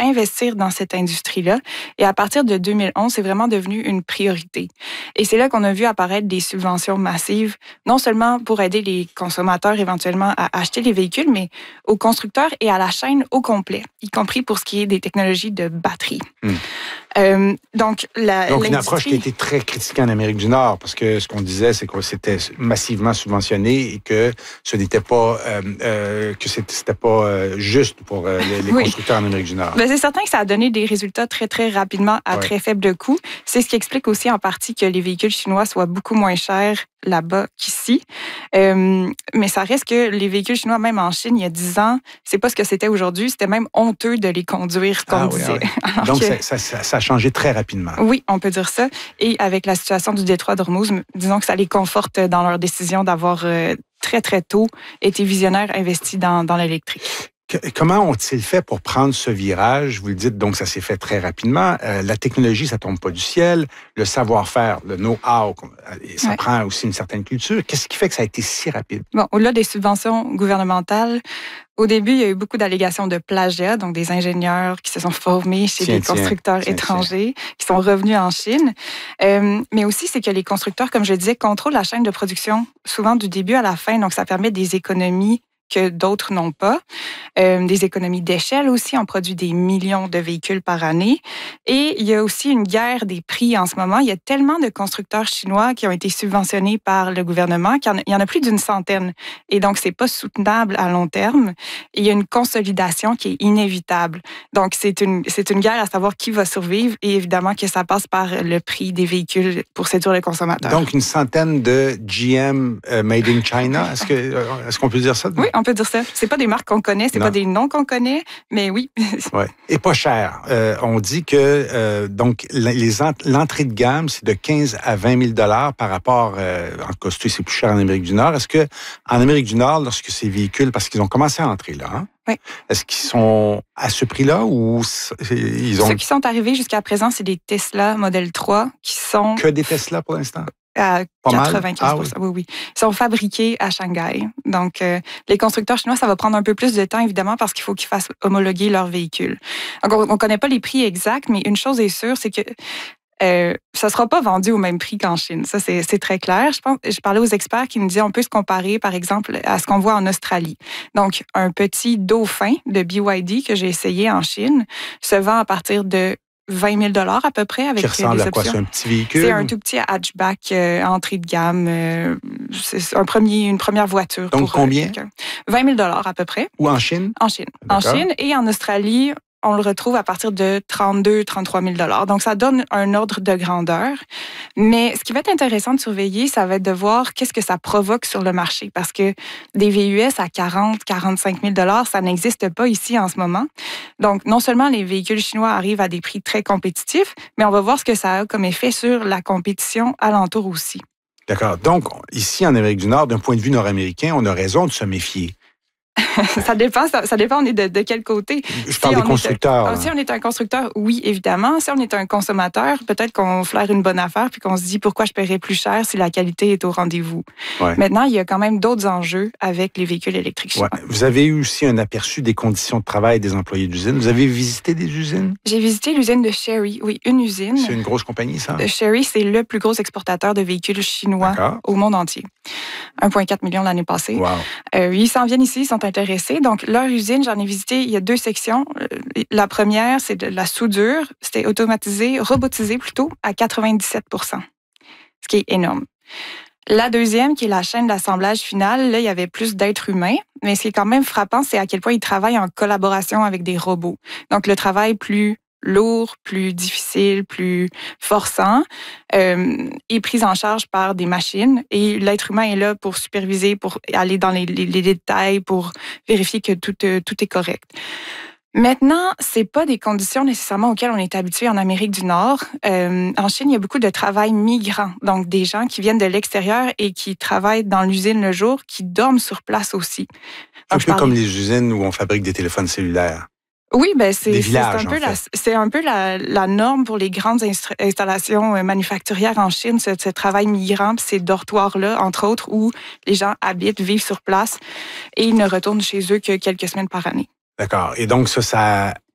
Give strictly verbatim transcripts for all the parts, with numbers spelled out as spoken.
investir dans cette industrie-là. Et à partir de deux mille onze, c'est vraiment devenu une priorité. Et c'est là qu'on a vu apparaître des subventions massives, non seulement pour aider les consommateurs éventuellement à acheter les véhicules, mais aux constructeurs et à la chaîne au complet, y compris pour ce qui est des technologies de batterie. Mmh. Euh, donc, la, donc une approche qui a été très critiquée en Amérique du Nord, parce que ce qu'on disait, c'est que c'était massivement subventionné et que ce n'était pas euh, euh, que c'était pas euh, juste pour euh, les, les oui. constructeurs en Amérique du Nord. Ben, c'est certain que ça a donné des résultats très, très rapidement à ouais. très faible coût. C'est ce qui explique aussi en partie que les véhicules chinois soient beaucoup moins chers là-bas qu'ici. Euh, mais ça reste que les véhicules chinois, même en Chine, il y a dix ans, c'est pas ce que c'était aujourd'hui. C'était même honteux de les conduire, comme ah, on disait. Oui, oui. Donc, que, ça, ça, ça a changé très rapidement. Oui, on peut dire ça. Et avec la situation du détroit d'Ormuz, disons que ça les conforte dans leur décision d'avoir euh, très, très tôt été visionnaires investis dans, dans l'électrique. Comment ont-ils fait pour prendre ce virage? Vous le dites, donc ça s'est fait très rapidement. Euh, la technologie, ça tombe pas du ciel. Le savoir-faire, le know-how, ça ouais. prend aussi une certaine culture. Qu'est-ce qui fait que ça a été si rapide? Bon, au-delà des subventions gouvernementales, au début, il y a eu beaucoup d'allégations de plagiat, donc des ingénieurs qui se sont formés chez tiens, des constructeurs tiens, étrangers, tiens. qui sont revenus en Chine. Euh, mais aussi, c'est que les constructeurs, comme je le disais, contrôlent la chaîne de production, souvent du début à la fin, donc ça permet des économies que d'autres n'ont pas. Euh, des économies d'échelle aussi. On produit des millions de véhicules par année. Et il y a aussi une guerre des prix en ce moment. Il y a tellement de constructeurs chinois qui ont été subventionnés par le gouvernement qu'il y en a plus d'une centaine. Et donc, c'est pas soutenable à long terme. Et il y a une consolidation qui est inévitable. Donc, c'est une, c'est une guerre à savoir qui va survivre. Et évidemment que ça passe par le prix des véhicules pour séduire le consommateur. Donc, une centaine de G M uh, made in China. Est-ce, que, uh, est-ce qu'on peut dire ça? Oui, on peut dire ça. C'est pas des marques qu'on connaît, c'est non. pas des noms qu'on connaît, mais oui. Ouais. Et pas cher. Euh, on dit que euh, donc les, l'entrée de gamme, c'est de quinze à vingt mille dollars par rapport, euh, en costume, c'est plus cher en Amérique du Nord. Est-ce que en Amérique du Nord, lorsque ces véhicules, parce qu'ils ont commencé à entrer là, hein, oui. est-ce qu'ils sont à ce prix-là ou ils ont... Ceux qui sont arrivés jusqu'à présent, c'est des Tesla Model trois qui sont... Que des Tesla pour l'instant? À quatre-vingt-quinze pour cent. Ah, oui. oui, oui. Ils sont fabriqués à Shanghai. Donc, euh, les constructeurs chinois, ça va prendre un peu plus de temps, évidemment, parce qu'il faut qu'ils fassent homologuer leurs véhicules. Donc, on ne connaît pas les prix exacts, mais une chose est sûre, c'est que euh, ça ne sera pas vendu au même prix qu'en Chine. Ça, c'est, c'est très clair. Je, pense, je parlais aux experts qui nous disaient on peut se comparer, par exemple, à ce qu'on voit en Australie. Donc, un petit Dauphin de B Y D que j'ai essayé en Chine se vend à partir de vingt mille dollars à peu près avec qui ressemble les à quoi? options. C'est un petit véhicule? C'est un tout petit hatchback euh, entrée de gamme. Euh, c'est un premier, une première voiture. Donc pour, combien? Euh, vingt mille dollars à peu près. Ou en Chine? En Chine. D'accord. En Chine et en Australie, on le retrouve à partir de trente-deux, trente-trois mille dollars. Donc, ça donne un ordre de grandeur. Mais ce qui va être intéressant de surveiller, ça va être de voir qu'est-ce que ça provoque sur le marché. Parce que des V U S à quarante, quarante-cinq mille dollars, ça n'existe pas ici en ce moment. Donc, non seulement les véhicules chinois arrivent à des prix très compétitifs, mais on va voir ce que ça a comme effet sur la compétition alentour aussi. D'accord. Donc, ici, en Amérique du Nord, d'un point de vue nord-américain, on a raison de se méfier. ça dépend, ça, ça dépend on est de, de quel côté. Je si parle des constructeurs. Est, si on est un constructeur, oui, évidemment. Si on est un consommateur, peut-être qu'on flaire une bonne affaire puis qu'on se dit pourquoi je paierais plus cher si la qualité est au rendez-vous. Ouais. Maintenant, il y a quand même d'autres enjeux avec les véhicules électriques chinois. Ouais. Vous avez eu aussi un aperçu des conditions de travail des employés d'usine. Vous avez visité des usines? J'ai visité l'usine de Chery, oui, une usine. C'est une grosse compagnie, ça? De Chery, c'est le plus gros exportateur de véhicules chinois D'accord. au monde entier. un virgule quatre million l'année passée. Wow. Euh, ils s'en viennent ici, ils sont intéressés. Donc, leur usine, j'en ai visité, il y a deux sections. La première, c'est de la soudure. C'était automatisé, robotisé plutôt, à quatre-vingt-dix-sept pour cent, ce qui est énorme. La deuxième, qui est la chaîne d'assemblage finale, là, il y avait plus d'êtres humains. Mais ce qui est quand même frappant, c'est à quel point ils travaillent en collaboration avec des robots. Donc, le travail plus lourd, plus difficile, plus forçant, euh, est pris en charge par des machines et l'être humain est là pour superviser, pour aller dans les, les, les détails, pour vérifier que tout, euh, tout est correct. Maintenant, c'est pas des conditions nécessairement auxquelles on est habitué en Amérique du Nord. Euh, en Chine, il y a beaucoup de travail migrant, donc des gens qui viennent de l'extérieur et qui travaillent dans l'usine le jour, qui dorment sur place aussi. Donc, un peu comme les usines où on fabrique des téléphones cellulaires. Oui, ben c'est, villages, c'est un peu, en la, fait. c'est un peu la, la norme pour les grandes instru- installations manufacturières en Chine, ce, ce travail migrant, ces dortoirs-là, entre autres, où les gens habitent, vivent sur place et ils ne retournent chez eux que quelques semaines par année. D'accord. Et donc, ça, ça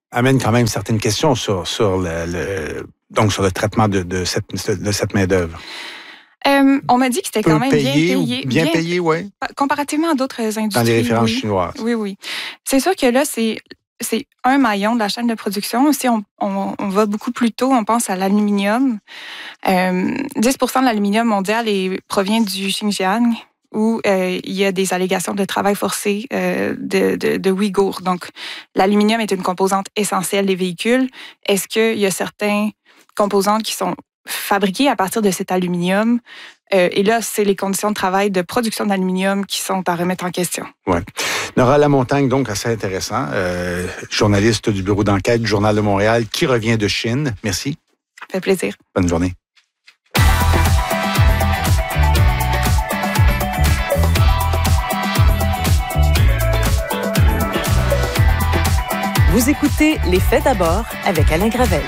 amène quand même certaines questions sur, sur, le, le, donc sur le traitement de, de cette, de cette main-d'œuvre. Euh, on m'a dit que c'était Peu quand même bien payé. payé. Bien, bien payé, oui. Comparativement à d'autres industries. Dans les références oui. chinoises. Oui, oui. C'est sûr que là, c'est, c'est un maillon de la chaîne de production. Aussi, on, on, on va beaucoup plus tôt, on pense à l'aluminium. Euh, dix pour cent de l'aluminium mondial est, provient du Xinjiang, où euh, il y a des allégations de travail forcé euh, de, de, de Ouïghours. Donc, l'aluminium est une composante essentielle des véhicules. Est-ce qu'il y a certains composantes qui sont fabriquées à partir de cet aluminium? Euh, et là, c'est les conditions de travail de production d'aluminium qui sont à remettre en question. Oui. Nora Lamontagne, donc, assez intéressant, euh, journaliste du bureau d'enquête du Journal de Montréal, qui revient de Chine. Merci. Ça fait plaisir. Bonne journée. Vous écoutez Les Faits d'abord avec Alain Gravel.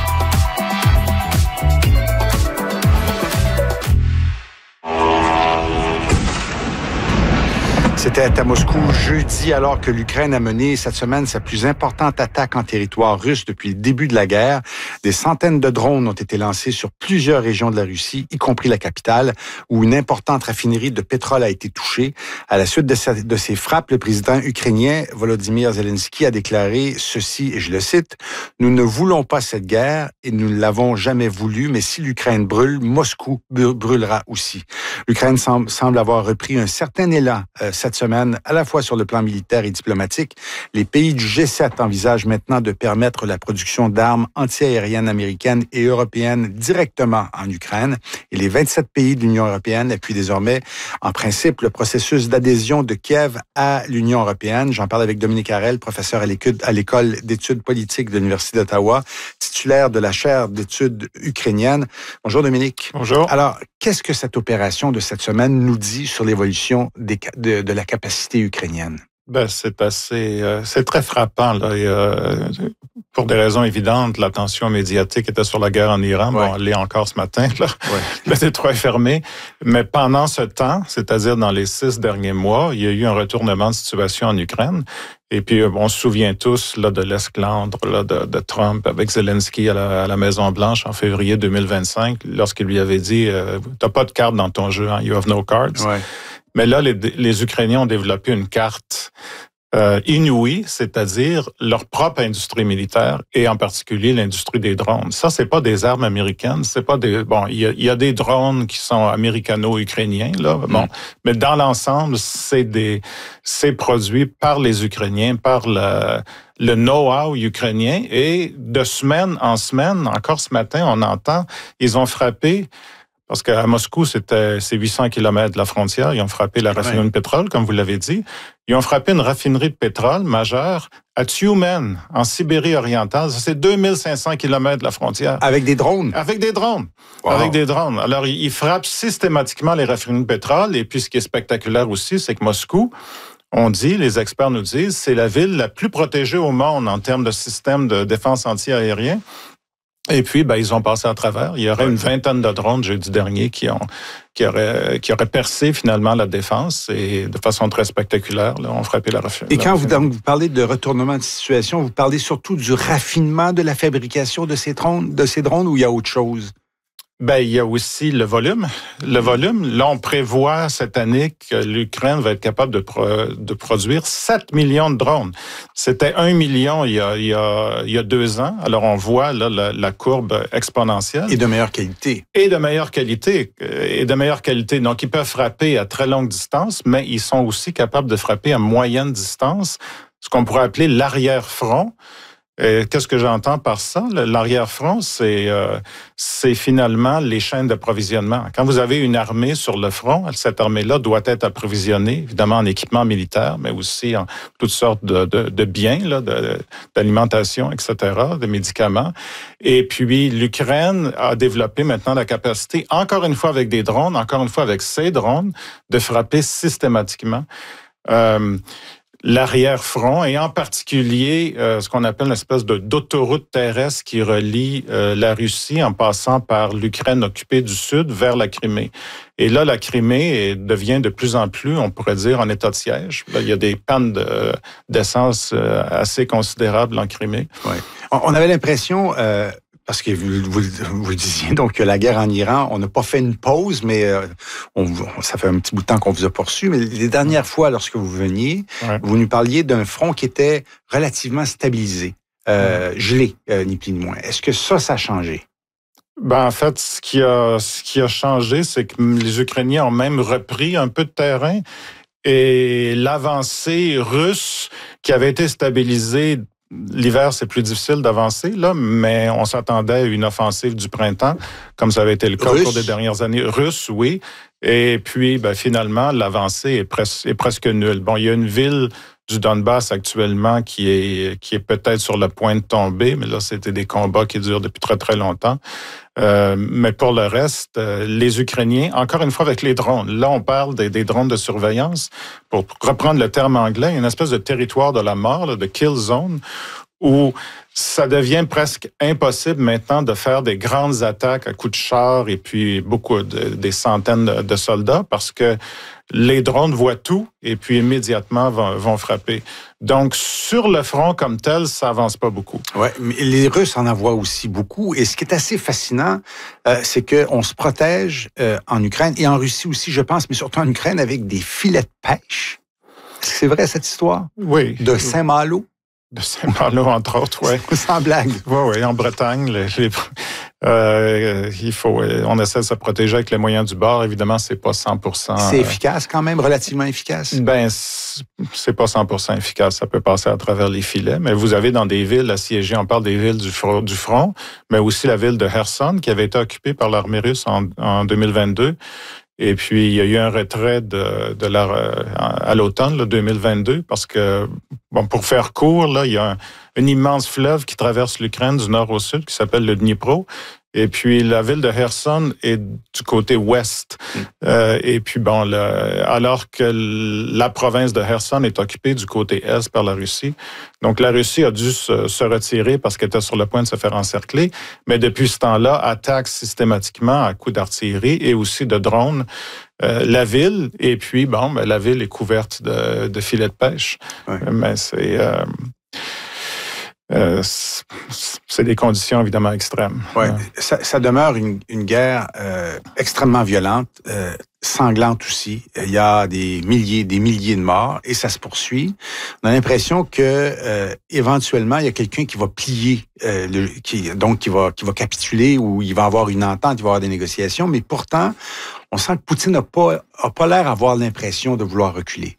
C'était à Moscou jeudi, alors que l'Ukraine a mené cette semaine sa plus importante attaque en territoire russe depuis le début de la guerre. Des centaines de drones ont été lancés sur plusieurs régions de la Russie, y compris la capitale, où une importante raffinerie de pétrole a été touchée. À la suite de, sa, de ces frappes, le président ukrainien Volodymyr Zelensky a déclaré ceci, et je le cite, « Nous ne voulons pas cette guerre et nous ne l'avons jamais voulu, mais si l'Ukraine brûle, Moscou brûlera aussi. » L'Ukraine semble, semble avoir repris un certain élan euh, cette semaine, à la fois sur le plan militaire et diplomatique. Les pays du G sept envisagent maintenant de permettre la production d'armes antiaériennes américaines et européennes directement en Ukraine. Et les vingt-sept pays de l'Union européenne appuient désormais, en principe, le processus d'adhésion de Kiev à l'Union européenne. J'en parle avec Dominique Harel, professeur à l'École d'études politiques de l'Université d'Ottawa, titulaire de la chaire d'études ukrainiennes. Bonjour Dominique. Bonjour. Alors, qu'est-ce que cette opération de cette semaine nous dit sur l'évolution des, de, de la capacité ukrainienne? Ben, c'est assez, euh, c'est très frappant, là. Et, euh, pour des raisons évidentes, l'attention médiatique était sur la guerre en Iran. Ouais. Bon, elle l'est encore ce matin, là. Ouais. Le détroit est fermé. Mais pendant ce temps, c'est-à-dire dans les six derniers mois, il y a eu un retournement de situation en Ukraine. Et puis, on se souvient tous là, de l'esclandre là, de, de Trump avec Zelensky à la, à la Maison-Blanche en février deux mille vingt-cinq, lorsqu'il lui avait dit euh, « T'as pas de carte dans ton jeu, hein? You have no cards. Ouais. » Mais là, les, les Ukrainiens ont développé une carte euh, inouïe, c'est-à-dire leur propre industrie militaire et en particulier l'industrie des drones. Ça, c'est pas des armes américaines, c'est pas des bon. Il y a, il y a des drones qui sont américano-ukrainiens là, bon, mmh. mais dans l'ensemble, c'est des c'est produit par les Ukrainiens, par le le know-how ukrainien et de semaine en semaine, encore ce matin, on entend, ils ont frappé. Parce qu'à Moscou, c'était, c'est huit cents kilomètres de la frontière. Ils ont frappé la raffinerie ouais. de pétrole, comme vous l'avez dit. Ils ont frappé une raffinerie de pétrole majeure à Tyumen, en Sibérie orientale. Ça, c'est deux mille cinq cents kilomètres de la frontière. Avec des drones? Avec des drones. Wow. Avec des drones. Alors, ils frappent systématiquement les raffineries de pétrole. Et puis, ce qui est spectaculaire aussi, c'est que Moscou, on dit, les experts nous disent, c'est la ville la plus protégée au monde en termes de système de défense anti-aérien. Et puis, ben, ils ont passé à travers. Il y aurait une vingtaine de drones jeudi dernier qui ont, qui auraient, qui auraient percé finalement la défense et de façon très spectaculaire, là, ont frappé la raffinerie. Et quand vous, donc, vous parlez de retournement de situation, vous parlez surtout du raffinement de la fabrication de ces drones, de ces drones ou il y a autre chose? Ben, il y a aussi le volume. Le volume, là, on prévoit cette année que l'Ukraine va être capable de, pro- de produire sept millions de drones. C'était un million il y a, il y a, il y a deux ans. Alors, on voit là la, la courbe exponentielle. Et de meilleure qualité. Et de meilleure qualité. Et de meilleure qualité. Donc, ils peuvent frapper à très longue distance, mais ils sont aussi capables de frapper à moyenne distance, ce qu'on pourrait appeler l'arrière-front. Et qu'est-ce que j'entends par ça? L'arrière-front, c'est, euh, c'est finalement les chaînes d'approvisionnement. Quand vous avez une armée sur le front, cette armée-là doit être approvisionnée, évidemment en équipement militaire, mais aussi en toutes sortes de, de, de biens, là, de, d'alimentation, et cetera, de médicaments. Et puis, l'Ukraine a développé maintenant la capacité, encore une fois avec des drones, encore une fois avec ces drones, de frapper systématiquement. Euh, l'arrière-front et en particulier euh, ce qu'on appelle une espèce de, d'autoroute terrestre qui relie euh, la Russie en passant par l'Ukraine occupée du Sud vers la Crimée. Et là, la Crimée devient de plus en plus, on pourrait dire, en état de siège. Là, il y a des pannes de, d'essence euh, assez considérables en Crimée. Ouais. On avait l'impression... Euh... Parce que vous, vous, vous disiez donc que la guerre en Iran, on n'a pas fait une pause, mais euh, on, ça fait un petit bout de temps qu'on vous a poursuivi. Mais les dernières fois, lorsque vous veniez, ouais. vous nous parliez d'un front qui était relativement stabilisé, euh, ouais. gelé, euh, ni plus ni moins. Est-ce que ça, ça a changé? Ben, en fait, ce qui a, ce qui a changé, c'est que les Ukrainiens ont même repris un peu de terrain et l'avancée russe qui avait été stabilisée. L'hiver, c'est plus difficile d'avancer, là, mais on s'attendait à une offensive du printemps, comme ça avait été le cas au cours des dernières années. Russe, oui. Et puis, ben, finalement, l'avancée est, pres- est presque nulle. Bon, il y a une ville du Donbass actuellement qui est, qui est peut-être sur le point de tomber, mais là, c'était des combats qui durent depuis très, très longtemps. Euh, mais pour le reste, euh, les Ukrainiens, encore une fois avec les drones, là, on parle des, des drones de surveillance. Pour reprendre le terme anglais, une espèce de territoire de la mort, là, de kill zone, où ça devient presque impossible maintenant de faire des grandes attaques à coups de char et puis beaucoup de, des centaines de, de soldats parce que les drones voient tout et puis immédiatement vont, vont frapper. Donc, sur le front comme tel, ça avance pas beaucoup. Ouais, mais les Russes en envoient aussi beaucoup. Et ce qui est assez fascinant, euh, c'est qu'on se protège euh, en Ukraine et en Russie aussi, je pense, mais surtout en Ukraine avec des filets de pêche. Est-ce que c'est vrai cette histoire? Oui. De Saint-Malo? De Saint-Malo, entre autres, oui. Sans blague. Oui, oui, en Bretagne, les, les, euh, il faut, on essaie de se protéger avec les moyens du bord. Évidemment, c'est pas cent pour cent. C'est efficace quand même, relativement efficace? Ben, c'est pas cent pour cent efficace. Ça peut passer à travers les filets. Mais vous avez dans des villes assiégées, on parle des villes du front, du front, mais aussi la ville de Kherson, qui avait été occupée par l'armée russe en, en deux mille vingt-deux. Et puis, il y a eu un retrait de, de la, à l'automne là, deux mille vingt-deux parce que, bon, pour faire court, là, il y a un, un immense fleuve qui traverse l'Ukraine du nord au sud qui s'appelle le Dnipro. Et puis, la ville de Kherson est du côté ouest. Mmh. Euh, et puis, bon, le, alors que la province de Kherson est occupée du côté est par la Russie. Donc, la Russie a dû se, se retirer parce qu'elle était sur le point de se faire encercler. Mais depuis ce temps-là, attaque systématiquement à coups d'artillerie et aussi de drones euh, la ville. Et puis, bon, ben, la ville est couverte de, de filets de pêche. Ouais. Mais c'est... Euh, Euh, c'est des conditions évidemment extrêmes. Ouais, ça, ça demeure une, une guerre euh, extrêmement violente, euh, sanglante aussi. Il y a des milliers, des milliers de morts et ça se poursuit. On a l'impression que euh, éventuellement il y a quelqu'un qui va plier, euh, le, qui donc qui va qui va capituler ou il va avoir une entente, il va avoir des négociations. Mais pourtant, on sent que Poutine n'a pas a pas l'air d'avoir l'impression de vouloir reculer.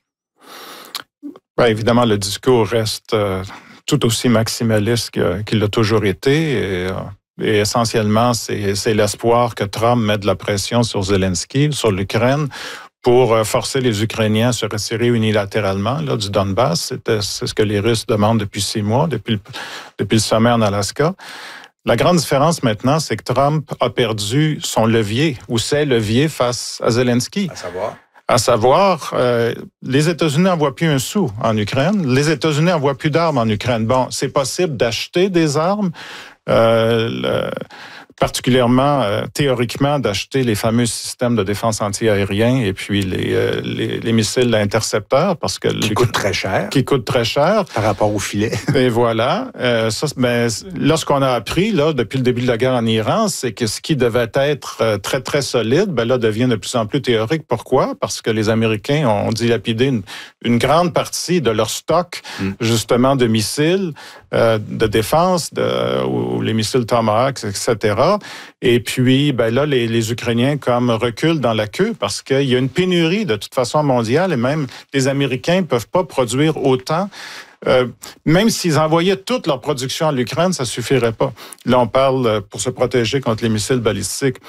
Ben, évidemment, le discours reste euh, tout aussi maximaliste que, qu'il l'a toujours été. Et, et essentiellement, c'est, c'est l'espoir que Trump mette de la pression sur Zelensky, sur l'Ukraine, pour forcer les Ukrainiens à se retirer unilatéralement là, du Donbass. C'était, c'est ce que les Russes demandent depuis six mois, depuis le, depuis le sommet en Alaska. La grande différence maintenant, c'est que Trump a perdu son levier, ou ses leviers face à Zelensky. À savoir? À savoir, euh, les États-Unis n'envoient plus un sou en Ukraine. Les États-Unis n'envoient plus d'armes en Ukraine. Bon, c'est possible d'acheter des armes, euh, le, particulièrement euh, théoriquement d'acheter les fameux systèmes de défense anti-aérien et puis les, euh, les, les missiles intercepteurs parce que qui coûtent très cher. Qui coûtent très cher par rapport au filet. Et voilà. Euh, ça, ben, là, ce qu'on a appris là depuis le début de la guerre en Iran, c'est que ce qui devait être très très solide, ben là devient de plus en plus théorique. Pourquoi? Parce que les Américains ont dilapidé une, une grande partie de leur stock mm. justement de missiles euh, de défense, de, ou les missiles Tomahawk, et cetera. Et puis, ben là, les, les Ukrainiens comme reculent dans la queue parce qu'il y a une pénurie de toute façon mondiale et même les Américains ne peuvent pas produire autant. Euh, même s'ils envoyaient toute leur production à l'Ukraine, ça suffirait pas. Là, on parle pour se protéger contre les missiles balistiques.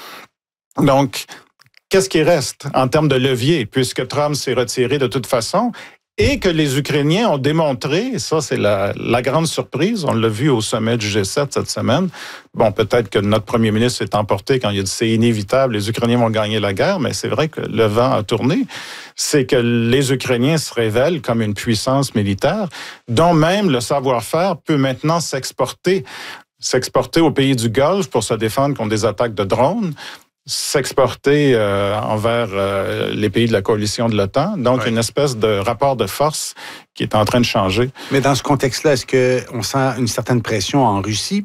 Donc, qu'est-ce qui reste en termes de levier puisque Trump s'est retiré de toute façon? et que les Ukrainiens ont démontré, et ça c'est la, la grande surprise, on l'a vu au sommet du G sept cette semaine, bon peut-être que notre premier ministre s'est emporté quand il a dit c'est inévitable, les Ukrainiens vont gagner la guerre, mais c'est vrai que le vent a tourné, c'est que les Ukrainiens se révèlent comme une puissance militaire dont même le savoir-faire peut maintenant s'exporter, s'exporter aux pays du Golfe pour se défendre contre des attaques de drones, s'exporter euh, envers euh, les pays de la coalition de l'OTAN. Donc, ouais. une espèce de rapport de force qui est en train de changer. Mais dans ce contexte-là, est-ce qu'on sent une certaine pression en Russie